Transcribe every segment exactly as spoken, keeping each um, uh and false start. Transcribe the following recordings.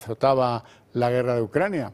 azotaba la guerra de Ucrania.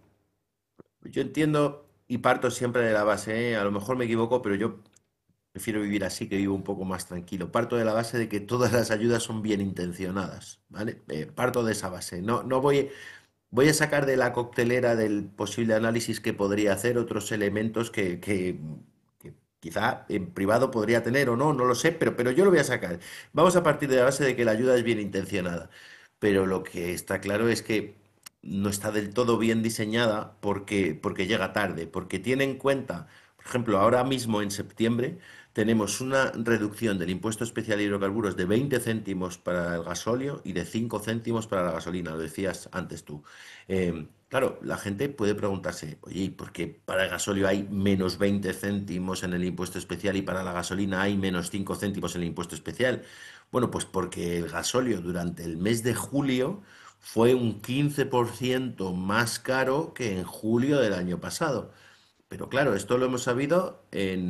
Yo entiendo y parto siempre de la base, ¿eh? A lo mejor me equivoco, pero yo prefiero vivir así, que vivo un poco más tranquilo. Parto de la base de que todas las ayudas son bien intencionadas, ¿vale? Eh, parto de esa base. No, no voy, voy a sacar de la coctelera del posible análisis que podría hacer otros elementos que, que- que quizá en privado podría tener o no, no lo sé, pero, pero yo lo voy a sacar. Vamos a partir de la base de que la ayuda es bien intencionada, pero lo que está claro es que no está del todo bien diseñada porque, porque llega tarde, porque tiene en cuenta, por ejemplo, ahora mismo en septiembre tenemos una reducción del impuesto especial de hidrocarburos de veinte céntimos para el gasóleo y de cinco céntimos para la gasolina, lo decías antes tú. Eh, claro, la gente puede preguntarse, oye, ¿y por qué para el gasóleo hay menos veinte céntimos en el impuesto especial y para la gasolina hay menos cinco céntimos en el impuesto especial? Bueno, pues porque el gasóleo durante el mes de julio fue un quince por ciento más caro que en julio del año pasado. Pero claro, esto lo hemos sabido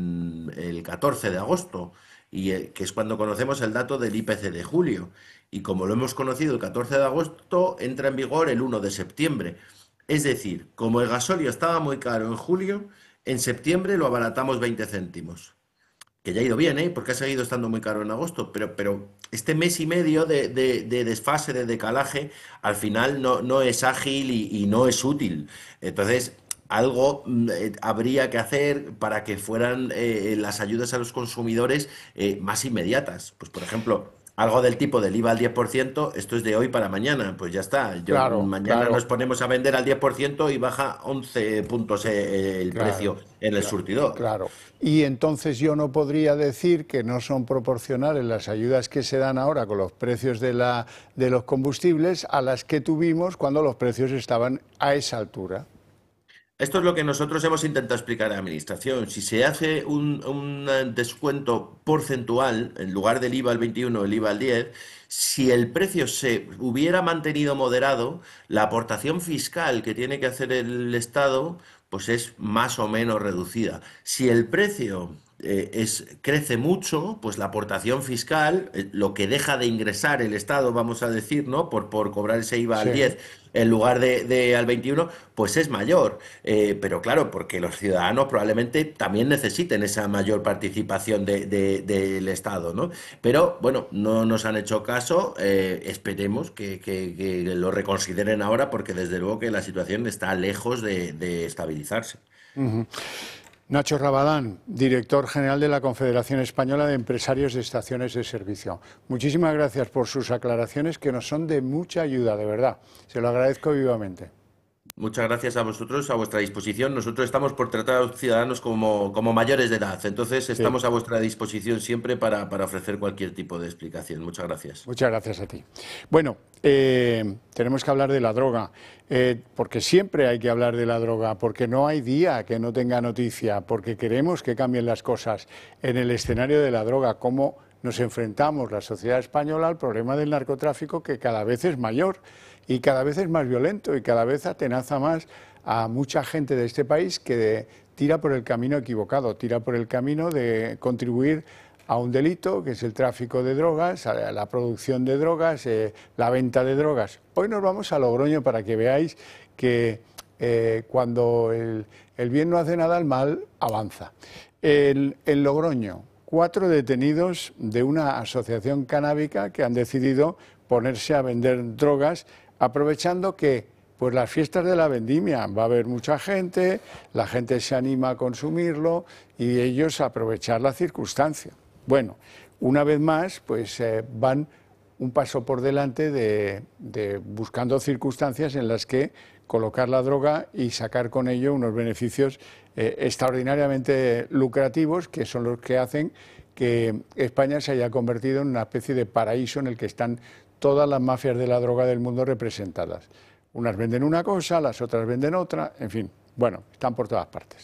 en el catorce de agosto, y, eh, que es cuando conocemos el dato del I P C de julio. Y como lo hemos conocido el catorce de agosto, entra en vigor el uno de septiembre. Es decir, como el gasóleo estaba muy caro en julio, en septiembre lo abaratamos veinte céntimos. Que ya ha ido bien, ¿eh? Porque ha seguido estando muy caro en agosto, pero, pero este mes y medio de, de- de desfase, de decalaje, al final no, no es ágil y, y no es útil. Entonces, algo mm, eh, habría que hacer para que fueran eh, las ayudas a los consumidores eh, más inmediatas. Pues, por ejemplo, algo del tipo del IVA al diez por ciento, esto es de hoy para mañana, pues ya está. Yo, Claro, mañana claro, nos ponemos a vender al diez por ciento y baja once puntos eh, el claro, precio en el claro, surtidor. claro. Y entonces yo no podría decir que no son proporcionales las ayudas que se dan ahora con los precios de, la, de los combustibles a las que tuvimos cuando los precios estaban a esa altura. Esto es lo que nosotros hemos intentado explicar a la Administración. Si se hace un, un, eh, descuento porcentual, en lugar del IVA al veintiuno, el IVA al diez, si el precio se hubiera mantenido moderado, la aportación fiscal que tiene que hacer el Estado, pues es más o menos reducida. Si el precio eh, es, crece mucho, pues la aportación fiscal, eh, lo que deja de ingresar el Estado, vamos a decir, ¿no? Por, por cobrar ese IVA al Sí. diez en lugar de, de al veintiuno, pues es mayor. Eh, pero claro, porque los ciudadanos probablemente también necesiten esa mayor participación de- de- del Estado, ¿no? Pero bueno, no nos han hecho caso. Eh, esperemos que, que- que lo reconsideren ahora, porque desde luego que la situación está lejos de de estabilizarse. Ujú. Nacho Rabadán, director general de la Confederación Española de Empresarios de Estaciones de Servicio. Muchísimas gracias por sus aclaraciones que nos son de mucha ayuda, de verdad. Se lo agradezco vivamente. Muchas gracias a vosotros, a vuestra disposición. Nosotros estamos por tratar a los ciudadanos como, como mayores de edad, entonces Sí. estamos a vuestra disposición siempre para, para ofrecer cualquier tipo de explicación. Muchas gracias. Muchas gracias a ti. Bueno, eh, tenemos que hablar de la droga, eh, porque siempre hay que hablar de la droga, porque no hay día que no tenga noticia, porque queremos que cambien las cosas en el escenario de la droga, cómo nos enfrentamos la sociedad española al problema del narcotráfico, que cada vez es mayor y cada vez es más violento y cada vez atenaza más a mucha gente de este país que de, tira por el camino equivocado, tira por el camino de contribuir a un delito que es el tráfico de drogas, a la producción de drogas, eh, la venta de drogas. Hoy nos vamos a Logroño para que veáis que eh, cuando el, el bien no hace nada, el mal avanza. El, en Logroño, cuatro detenidos de una asociación canábica que han decidido ponerse a vender drogas aprovechando que pues las fiestas de la vendimia, va a haber mucha gente, la gente se anima a consumirlo y ellos a aprovechar la circunstancia. Bueno, una vez más, pues eh, van un paso por delante de, de buscando circunstancias en las que colocar la droga y sacar con ello unos beneficios eh, extraordinariamente lucrativos, que son los que hacen que España se haya convertido en una especie de paraíso en el que están todas las mafias de la droga del mundo representadas. Unas venden una cosa, las otras venden otra, en fin, bueno, están por todas partes.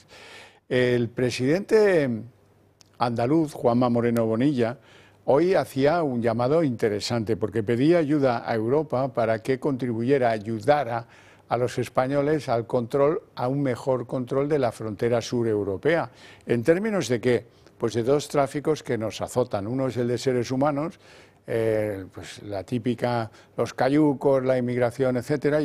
El presidente andaluz, Juanma Moreno Bonilla, hoy hacía un llamado interesante porque pedía ayuda a Europa para que contribuyera, ayudara a los españoles al control, a un mejor control de la frontera sur europea. ¿En términos de qué? Pues de dos tráficos que nos azotan. Uno es el de seres humanos, eh, pues la típica, los cayucos, la inmigración, etcétera.